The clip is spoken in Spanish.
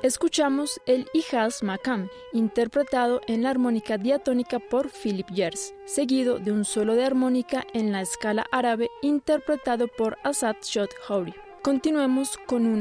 Escuchamos el Ijaz Makam, interpretado en la armónica diatónica por Philip Gers, seguido de un solo de armónica en la escala árabe interpretado por Asad Shod Houri. Continuemos con un